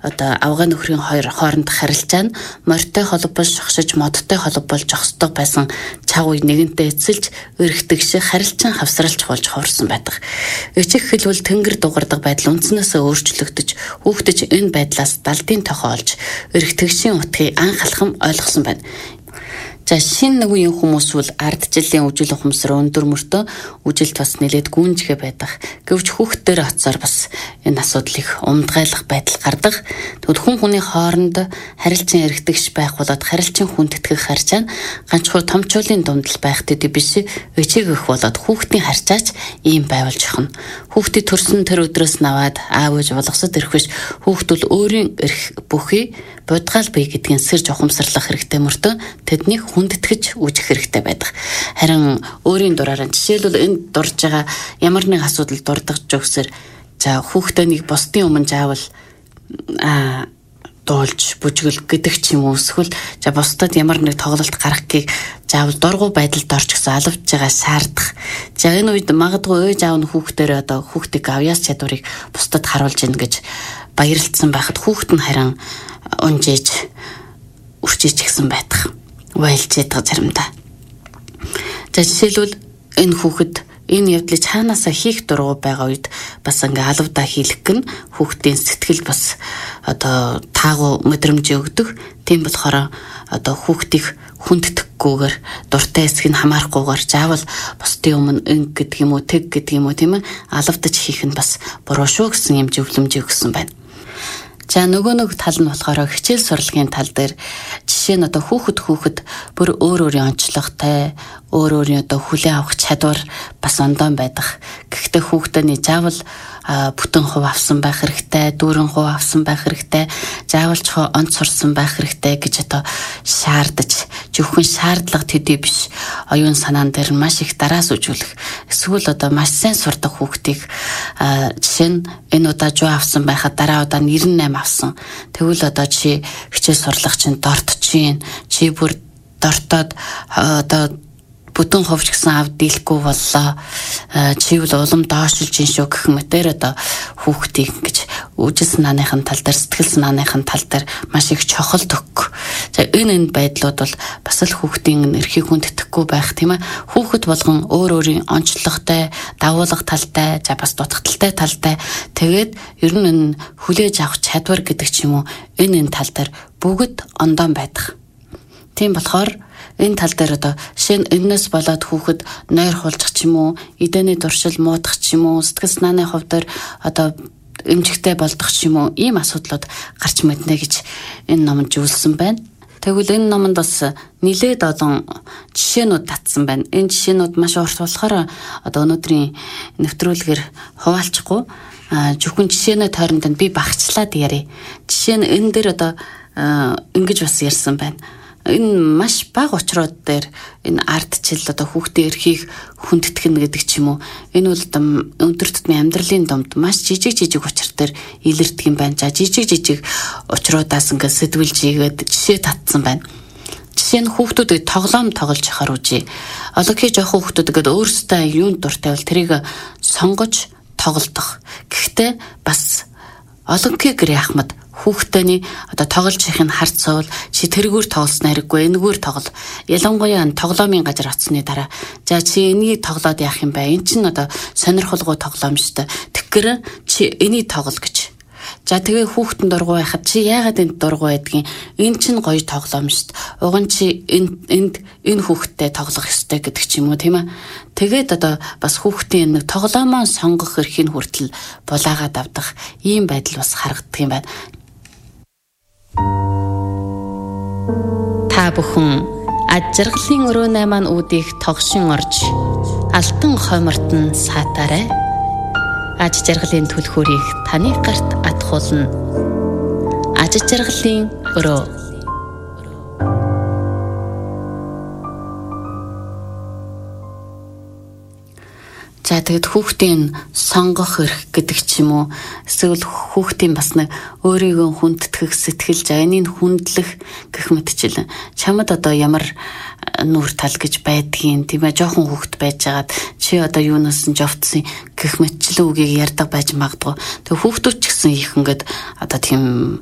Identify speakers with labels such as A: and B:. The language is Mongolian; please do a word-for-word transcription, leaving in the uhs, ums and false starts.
A: одоо авгаа нөхрийн хоёр хооронд харилцаа нь морьтой холбол шогшиж модтой холбол жогсдог байсан чав үе нэгэнтээ эцэлж өргөтгөш харилцан хавсралж болж хуурсан байдаг. Эцэг хэлбэл тэнгэр дугардаг байдал үндснээс өөрчлөгдөж хүүхдэж энэ байдлаас далдын тохоо олж өргөтгөшийн утгыг анх алхам ойлгосон байна. За шинэ нэг үеийн хүмүүс бол ард жилийн үжил ухамсар өндөр мөртөө үжилт бас нэлээд гүнжгэ байдаг. Гэвч хүүхдээр оцоор бас энэ асуудлыг умдгайлах байдал гардаг. Тэгвэл хүн хүний хооронд харилцан эргэтгш байх болоод харилцан хүндэтгэх харьцаа нь ганцхан томчуулын дундал байх төдий биш өчиг өх болоод хүүхдийн харьцаач ийм байвалж ахна. Хүүхдийн төрсөн тэр өдрөөс наваад аав ээж болгосод ирэхвэш хүүхд бол өөрийн эрх бүхий бодгаал бий гэдгийг сэрж ухамсарлах хэрэгтэй мөртөө тэднийг хүндэтгэж үүсгэх хэрэгтэй байдаг. Харин өөрийн дураараа жишээлбэл энд дурж байгаа ямар нэг асуудал дурдгаж өгсөр за хүүхдээ нэг бусдын өмнө заавал а дуулж бүжгэл гэдэг ч юм уу эсвэл за бусдад ямар нэг тоглолт гаргахыг заавал дургу байдалд орж гисэн алавж байгаа шаардах. За энэ үед магадгүй ээж аав нь хүүхдээр одоо хүүхдийг авьяас чадварыг бусдад харуулж ийн гэж баярлцсан байхад хүүхд нь харин унжээж үрчиж гисэн байдаг. Вайлж яддаг заримдаа. За жишээлбэл энэ хүүхэд энэ явдлыг цаанаасаа хийх дургу байгаа үед бас ингээ алавдаа хийлэх гэн хүүхдийн сэтгэл бас одоо таагу мэдрэмж өгдөг. Тийм болохоор одоо хүүхдийг хүнддэхгүйгээр дуртай хэсгийг хамаарахгүйгээр заавал бусдын өмнө инг гэдэг юм уу тэг гэдэг юм уу тийм ээ алавдаж хийх нь бас буруу шүү гэсэн юм зөвлөмж өгсөн байна. За нөгөө нэг тал нь болохоор хичээл сурлагын тал дээр жишээ нь одоо хүүхэд хүүхэд бүр өөр өөрийн онцлогтой өөр өөрийн одоо хүлээн авах чадвар бас ондоон байдаг. Гэхдээ хүүхдний заавал бүтэн хувь авсан байх хэрэгтэй, дүүрэн хувь авсан байх хэрэгтэй, заавалч онц сурсан байх хэрэгтэй гэж одоо шаардаж, зөвхөн шаардлага төдий биш оюун санаан дээр маш их дараас үжүүлэх. Эсвэл одоо маш сайн сурдаг хүүхдийг жишээ нь энэ удаа жоо авсан байхад дараа удаа нэрэн найм авсан. Тэгвэл одоо чи хичээл сурлах чинь дортчихин, чи бүр дортоод одоо бүтэн хувьч гэсэн авд дийлэхгүй боллоо. Чивэл улам доошилж ин шүү гэх мэтэр одоо хүүхдийг гэж үжил санааныхын тал дээр сэтгэл санааныхын тал дээр маш их чухал төгөх. За энэ энэ байдлууд бол бас л хүүхдийн эрхийг хүндэтгэхгүй байх тийм ээ. Хүүхэд болгон өөр өөрийн онцлогтой, давуулга талтай, за бас дутагдaltaй талтай. Тэгээд ер нь энэ хүлээж авах чадвар гэдэг ч юм уу энэ энэ тал дээр бүгд ондоон байдаг. Тийм болохоор энэ тал дээр одоо шинэ энэс болоод хүүхэд нойр хулжих ч юм уу, эдэний дуршил муудах ч юм уу, сэтгэл санааны хувь дээр одоо эмчигтэй болдох ч юм уу, ийм асуудлууд гарч мэднэ гэж энэ номонд зөвлөсөн байна. Тэгвэл энэ номонд бас нэлээд олон жишээнүүд татсан байна. Энэ жишээнүүд маш урт болохоор одоо өнөөдрийн нэвтрүүлгээр хуваалцахгүй зөвхөн жишээнүүд хооронд нь би багцлаад ярив. Жишээ нь энэ дээр одоо ингэж бас ярьсан байна. Энэ маш бага очрууд дээр энэ ардчил одоо хүүхдийн эрхийг хүндэтгэн гэдэг ч юм уу энэ бол өндөр тутмын амьдралын домд маш жижиг жижиг учир дээр илэрдэг юм байна. За жижиг жижиг учруудаас ингээд сэтгүүлж игээд жишээ татсан байна. Жишээ нь хүүхдүүдэд тоглоом тоглож ахаар үжи. Олонхий жоохон хүүхдүүд ингээд өөрсдөө юунд дуртай бол тэрийг сонгож тоглодох. Гэхдээ бас олонхий гэр яхмад хүүхдтэйний одоо тоглож ихийг харц суул чи тэргүүр тоглосноо хэрэггүй энэгээр тоглол. Ялангуяа тоглоомын газар оцсны дараа за чи энийг тоглоод яах юм бэ? Эн чинь одоо сонирхолгүй тоглоом шүү дээ. Тэгэхээр чи энийг тоглол гэж. За тэгээ хүүхдэн дургу байхад чи яагаад энд дургу байдгийг эн чинь гоё тоглоом шүү дээ. Уг нь чи энд энд энэ хүүхдтэй тоглох ёстой гэдэг ч юм уу тийм ээ. Тэгээд одоо бас хүүхдийн нэг тоглоомоо сонгох эрхийг хүртэл булаагаад авдах ийм байдал бас харагддаг юм байна. Та бүхэн аж жаргалын өрөөний маань үүдийг тогшин орж алтан хоймортон саатаарай. Аж жаргалын түлхүүрийг таны гарт атгуулна. Аж жаргалын өрөө. За тэгэд хүүхдийн сонгох эрх гэдэг ч юм уу эсвэл хүүхдийн бас нэг өөрийгөө хүндэтгэх сэтгэл зайныг хүндлэх гэх мэтчил чамд одоо ямар нүүр тал гэж байдгийн тийм ээ жоохон хүүхд байжгаад чи одоо юунаас нь жовтсон гэх мэтчил үгийг ярьдаг байж магадгүй. Тэг хүүхдүүд ч гэсэн их ингээд одоо тийм